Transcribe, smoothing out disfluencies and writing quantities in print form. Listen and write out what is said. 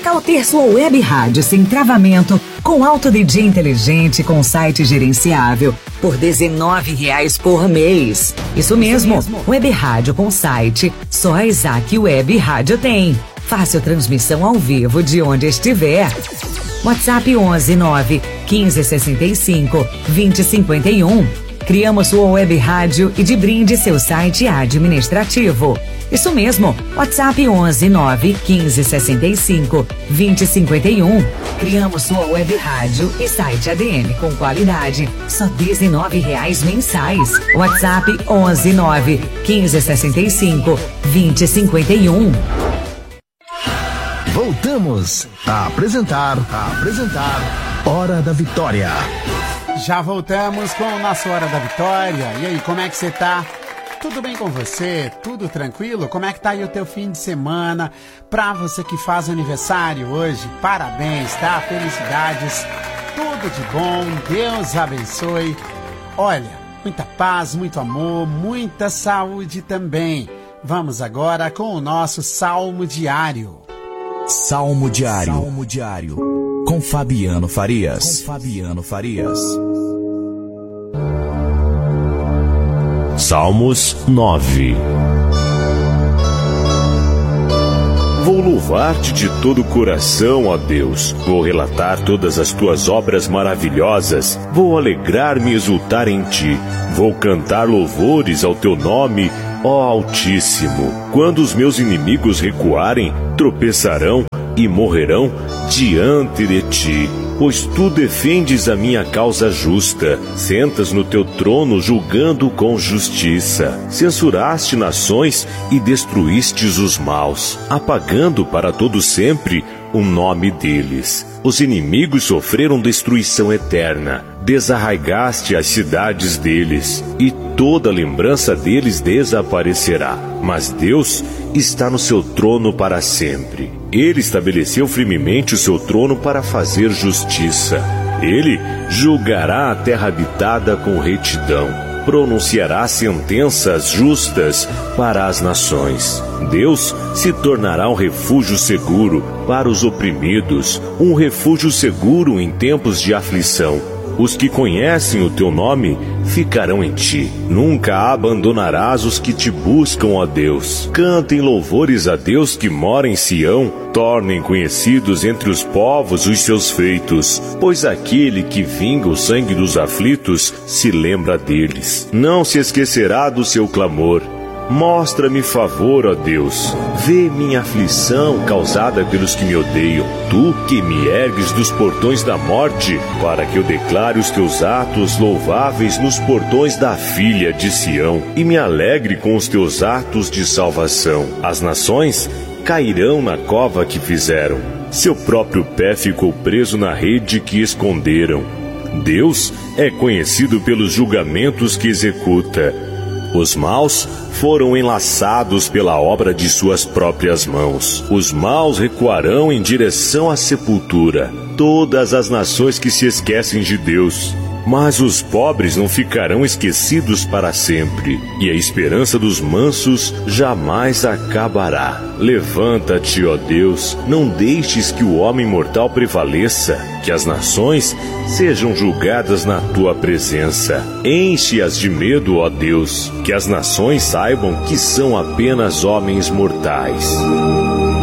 tal ter sua web rádio sem travamento, com Auto DJ inteligente com site gerenciável, por R$19 por mês? Isso mesmo, web rádio com site, só a Isaac Web Rádio tem. Fácil transmissão ao vivo de onde estiver. WhatsApp 11 9 15 65 20 51. Criamos sua web rádio e de brinde seu site administrativo. Isso mesmo, WhatsApp 11 9 15 65 20 51. Criamos sua web rádio e site ADM com qualidade, só R$19 mensais. WhatsApp 11 9 15 65 20 51. Voltamos a apresentar Hora da Vitória. Já voltamos com o nosso Hora da Vitória. E aí, como é que você tá? Tudo bem com você? Tudo tranquilo? Como é que tá aí o teu fim de semana? Pra você que faz aniversário hoje, parabéns, tá? Felicidades, tudo de bom, Deus abençoe. Olha, muita paz, muito amor, muita saúde também. Vamos agora com o nosso Salmo Diário. Salmo Diário. Com Fabiano Farias. Salmos 9. Vou louvar-te de todo o coração, ó Deus. Vou relatar todas as tuas obras maravilhosas. Vou alegrar-me e exultar em ti. Vou cantar louvores ao teu nome, ó Altíssimo. Quando os meus inimigos recuarem, tropeçarão e morrerão diante de ti. Pois tu defendes a minha causa justa, sentas no teu trono julgando com justiça. Censuraste nações e destruístes os maus, apagando para todo sempre o nome deles. Os inimigos sofreram destruição eterna, desarraigaste as cidades deles, e toda lembrança deles desaparecerá. Mas Deus está no seu trono para sempre. Ele estabeleceu firmemente o seu trono para fazer justiça. Ele julgará a terra habitada com retidão. Pronunciará sentenças justas para as nações. Deus se tornará um refúgio seguro para os oprimidos, um refúgio seguro em tempos de aflição. Os que conhecem o teu nome ficarão em ti. Nunca abandonarás os que te buscam, ó Deus. Cantem louvores a Deus que mora em Sião. Tornem conhecidos entre os povos os seus feitos. Pois aquele que vinga o sangue dos aflitos se lembra deles. Não se esquecerá do seu clamor. Mostra-me favor, ó Deus. Vê minha aflição causada pelos que me odeiam. Tu que me ergues dos portões da morte, para que eu declare os teus atos louváveis nos portões da filha de Sião, e me alegre com os teus atos de salvação. As nações cairão na cova que fizeram. Seu próprio pé ficou preso na rede que esconderam. Deus é conhecido pelos julgamentos que executa. Os maus foram enlaçados pela obra de suas próprias mãos. Os maus recuarão em direção à sepultura. Todas as nações que se esquecem de Deus. Mas os pobres não ficarão esquecidos para sempre, e a esperança dos mansos jamais acabará. Levanta-te, ó Deus, não deixes que o homem mortal prevaleça, que as nações sejam julgadas na tua presença. Enche-as de medo, ó Deus, que as nações saibam que são apenas homens mortais.